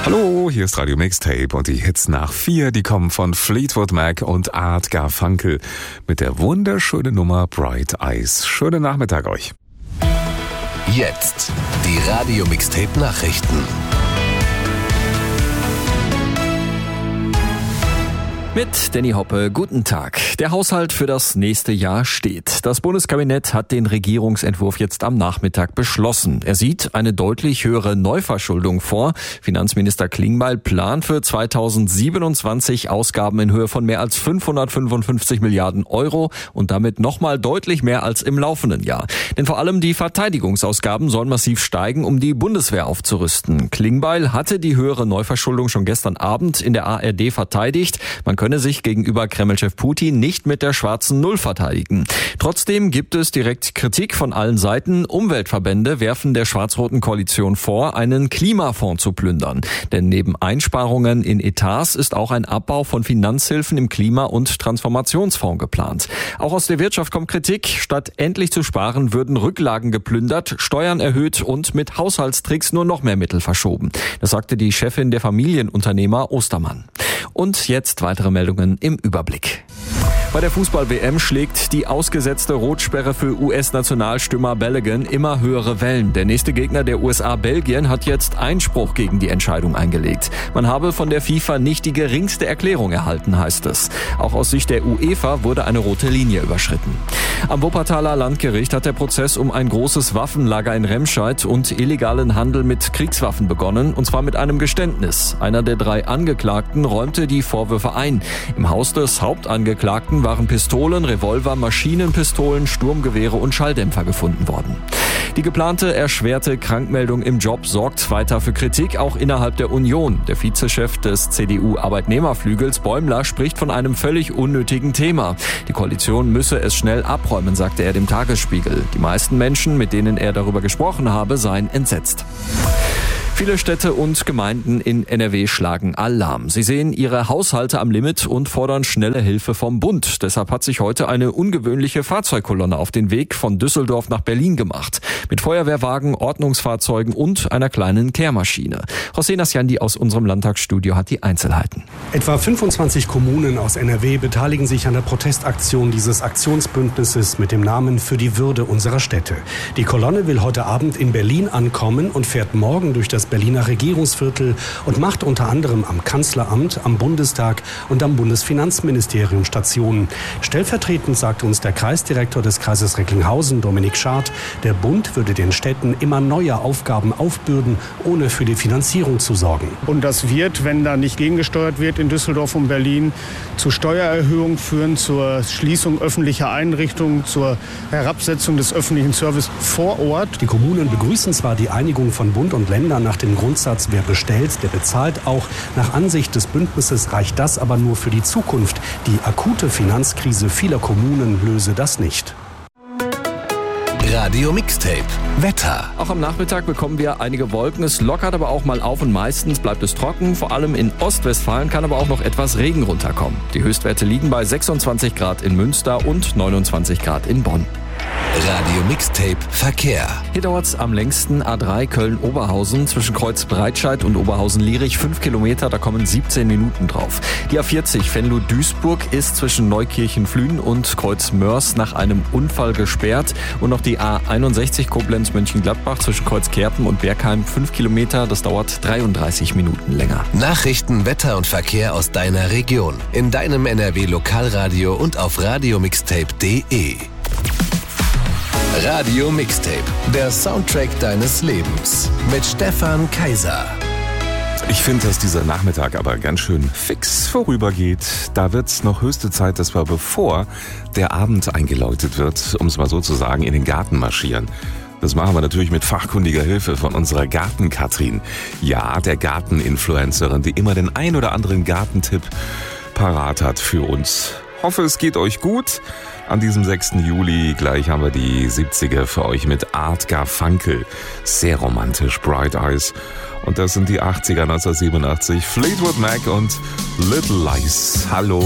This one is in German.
Hallo, hier ist Radio Mixtape und die Hits nach 4, die kommen von Fleetwood Mac und Art Garfunkel mit der wunderschönen Nummer Bright Eyes. Schönen Nachmittag euch. Jetzt die Radio Mixtape Nachrichten. Mit Danny Hoppe, guten Tag. Der Haushalt für das nächste Jahr steht. Das Bundeskabinett hat den Regierungsentwurf jetzt am Nachmittag beschlossen. Er sieht eine deutlich höhere Neuverschuldung vor. Finanzminister Klingbeil plant für 2027 Ausgaben in Höhe von mehr als 555 Milliarden Euro und damit nochmal deutlich mehr als im laufenden Jahr. Denn vor allem die Verteidigungsausgaben sollen massiv steigen, um die Bundeswehr aufzurüsten. Klingbeil hatte die höhere Neuverschuldung schon gestern Abend in der ARD verteidigt. Man könne sich gegenüber Kreml-Chef Putin nicht mit der schwarzen Null verteidigen. Trotzdem gibt es direkt Kritik von allen Seiten. Umweltverbände werfen der schwarz-roten Koalition vor, einen Klimafonds zu plündern. Denn neben Einsparungen in Etats ist auch ein Abbau von Finanzhilfen im Klima- und Transformationsfonds geplant. Auch aus der Wirtschaft kommt Kritik. Statt endlich zu sparen, würden Rücklagen geplündert, Steuern erhöht und mit Haushaltstricks nur noch mehr Mittel verschoben. Das sagte die Chefin der Familienunternehmer Ostermann. Und jetzt weitere Meldungen im Überblick. Bei der Fußball-WM schlägt die ausgesetzte Rotsperre für US-Nationalstürmer Balogun immer höhere Wellen. Der nächste Gegner der USA, Belgien, hat jetzt Einspruch gegen die Entscheidung eingelegt. Man habe von der FIFA nicht die geringste Erklärung erhalten, heißt es. Auch aus Sicht der UEFA wurde eine rote Linie überschritten. Am Wuppertaler Landgericht hat der Prozess um ein großes Waffenlager in Remscheid und illegalen Handel mit Kriegswaffen begonnen, und zwar mit einem Geständnis. Einer der 3 Angeklagten räumte die Vorwürfe ein. Im Haus des Hauptangeklagten waren Pistolen, Revolver, Maschinenpistolen, Sturmgewehre und Schalldämpfer gefunden worden. Die geplante erschwerte Krankmeldung im Job sorgt weiter für Kritik, auch innerhalb der Union. Der Vizechef des CDU-Arbeitnehmerflügels, Bäumler, spricht von einem völlig unnötigen Thema. Die Koalition müsse es schnell abräumen, sagte er dem Tagesspiegel. Die meisten Menschen, mit denen er darüber gesprochen habe, seien entsetzt. Viele Städte und Gemeinden in NRW schlagen Alarm. Sie sehen ihre Haushalte am Limit und fordern schnelle Hilfe vom Bund. Deshalb hat sich heute eine ungewöhnliche Fahrzeugkolonne auf den Weg von Düsseldorf nach Berlin gemacht. Mit Feuerwehrwagen, Ordnungsfahrzeugen und einer kleinen Kehrmaschine. José Nasjandi aus unserem Landtagsstudio hat die Einzelheiten. Etwa 25 Kommunen aus NRW beteiligen sich an der Protestaktion dieses Aktionsbündnisses mit dem Namen Für die Würde unserer Städte. Die Kolonne will heute Abend in Berlin ankommen und fährt morgen durch das Berliner Regierungsviertel und macht unter anderem am Kanzleramt, am Bundestag und am Bundesfinanzministerium Stationen. Stellvertretend sagte uns der Kreisdirektor des Kreises Recklinghausen, Dominik Schad, der Bund würde den Städten immer neue Aufgaben aufbürden, ohne für die Finanzierung zu sorgen. Und das wird, wenn da nicht gegengesteuert wird in Düsseldorf und Berlin, zu Steuererhöhungen führen, zur Schließung öffentlicher Einrichtungen, zur Herabsetzung des öffentlichen Service vor Ort. Die Kommunen begrüßen zwar die Einigung von Bund und Ländern nach dem Grundsatz, wer bestellt, der bezahlt auch. Nach Ansicht des Bündnisses reicht das aber nur für die Zukunft. Die akute Finanzkrise vieler Kommunen löse das nicht. Radio Mixtape Wetter. Auch am Nachmittag bekommen wir einige Wolken. Es lockert aber auch mal auf und meistens bleibt es trocken. Vor allem in Ostwestfalen kann aber auch noch etwas Regen runterkommen. Die Höchstwerte liegen bei 26 Grad in Münster und 29 Grad in Bonn. Radio Mixtape Verkehr. Hier dauert's am längsten A3 Köln-Oberhausen zwischen Kreuz Breitscheid und Oberhausen-Lierich 5 Kilometer, da kommen 17 Minuten drauf. Die A40 Venlo-Duisburg ist zwischen Neukirchen-Flühen und Kreuz Mörs nach einem Unfall gesperrt und noch die A61 Koblenz-Mönchengladbach zwischen Kreuz Kerpen und Bergheim 5 Kilometer, das dauert 33 Minuten länger. Nachrichten, Wetter und Verkehr aus deiner Region in deinem NRW Lokalradio und auf radiomixtape.de. Radio Mixtape, der Soundtrack deines Lebens mit Stefan Kaiser. Ich finde, dass dieser Nachmittag aber ganz schön fix vorübergeht. Da wird's noch höchste Zeit, dass wir, bevor der Abend eingeläutet wird, um es mal so zu sagen, in den Garten marschieren. Das machen wir natürlich mit fachkundiger Hilfe von unserer Garten-Katrin. Ja, der Garten-Influencerin, die immer den ein oder anderen Gartentipp parat hat für uns. Hoffe, es geht euch gut. An diesem 6. Juli, gleich haben wir die 70er für euch mit Art Garfunkel. Sehr romantisch, Bright Eyes. Und das sind die 80er, 1987, Fleetwood Mac und Little Lies. Hallo.